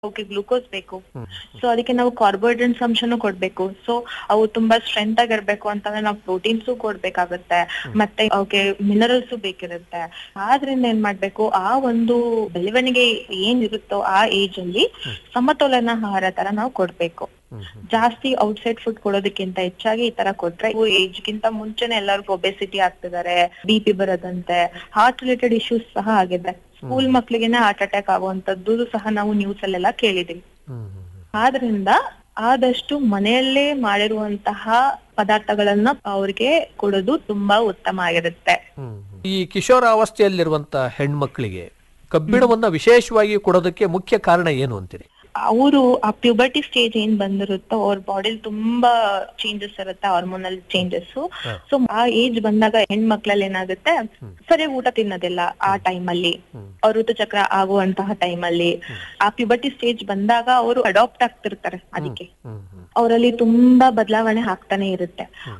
ಅವಕ್ಕೆ ಗ್ಲೂಕೋಸ್ ಬೇಕು. ಸೊ ಅದಕ್ಕೆ ನಾವು ಕಾರ್ಬೋಹೈಡ್ರೇಟ್ಸ್ ಅಂಶನೂ ಕೊಡ್ಬೇಕು. ಸೊ ಅವು ತುಂಬಾ ಸ್ಟ್ರೆಂತ್ ಆಗಿರ್ಬೇಕು ಅಂತಂದ್ರೆ ನಾವು ಪ್ರೋಟೀನ್ಸು ಕೊಡ್ಬೇಕಾಗತ್ತೆ, ಮತ್ತೆ ಅವಕ್ಕೆ ಮಿನರಲ್ಸ್ ಬೇಕಿರುತ್ತೆ. ಆದ್ರಿಂದ ಏನ್ ಮಾಡ್ಬೇಕು, ಆ ಒಂದು ಬೆಳವಣಿಗೆ ಏನ್ ಇರುತ್ತೋ ಆ ಏಜ್ ಅಲ್ಲಿ ಸಮತೋಲನ ಆಹಾರ ತರ ನಾವು ಕೊಡ್ಬೇಕು. ಜಾಸ್ತಿ ಔಟ್ಸೈಡ್ ಫುಡ್ ಕೊಡೋದಕ್ಕಿಂತ ಹೆಚ್ಚಾಗಿ ಈ ತರ ಕೊಟ್ರೆ, ಏಜ್ ಗಿಂತ ಮುಂಚೆನೆ ಎಲ್ಲರಿಗೂ ಒಬೆಸಿಟಿ ಆಗ್ತಿದ್ದಾರೆ, BP ಬರೋದಂತೆ, ಹಾರ್ಟ್ ರಿಲೇಟೆಡ್ ಇಶ್ಯೂಸ್ ಸಹ ಆಗಿದೆ. ಸ್ಕೂಲ್ ಮಕ್ಳಿಗೆನೆ ಹಾರ್ಟ್ ಅಟ್ಯಾಕ್ ಆಗುವಂತದ್ದು ಸಹ ನಾವು ನ್ಯೂಸ್ ಅಲ್ಲೆಲ್ಲ ಕೇಳಿದೀವಿ. ಆದ್ರಿಂದ ಆದಷ್ಟು ಮನೆಯಲ್ಲೇ ಮಾಡಿರುವಂತಹ ಪದಾರ್ಥಗಳನ್ನ ಅವ್ರಿಗೆ ಕೊಡೋದು ತುಂಬಾ ಉತ್ತಮ ಆಗಿರುತ್ತೆ. ಈ ಕಿಶೋರಾವಸ್ಥೆಯಲ್ಲಿರುವಂತ ಹೆಣ್ಮಕ್ಳಿಗೆ ಕಬ್ಬಿಣವನ್ನ ವಿಶೇಷವಾಗಿ ಕೊಡೋದಕ್ಕೆ ಮುಖ್ಯ ಕಾರಣ ಏನು ಅಂತೀರಿ? ಅವರು ಆ ಪ್ಯೂಬರ್ಟಿ ಸ್ಟೇಜ್ ಏನ್ ಬಂದಿರುತ್ತೋ ಅವ್ರ ಬಾಡಿಲಿ ತುಂಬಾ ಚೇಂಜಸ್ ಇರುತ್ತೆ, ಹಾರ್ಮೋನಲ್ ಚೇಂಜಸ್. ಸೊ ಆ ಏಜ್ ಬಂದಾಗ ಹೆಣ್ಮಕ್ಳಲ್ಲಿ ಏನಾಗುತ್ತೆ, ಸರಿಯಾಗಿ ಊಟ ತಿನ್ನೋದಿಲ್ಲ. ಆ ಟೈಮ್ ಅಲ್ಲಿ ಅವ್ರ ಋತುಚಕ್ರ ಆಗುವಂತಹ ಟೈಮ್ ಅಲ್ಲಿ ಆ ಪ್ಯೂಬರ್ಟಿ ಸ್ಟೇಜ್ ಬಂದಾಗ ಅವರು ಅಡಾಪ್ಟ್ ಆಗ್ತಿರ್ತಾರೆ. ಅದಕ್ಕೆ ಅವರಲ್ಲಿ ತುಂಬಾ ಬದಲಾವಣೆ ಆಗ್ತಾನೆ ಇರುತ್ತೆ.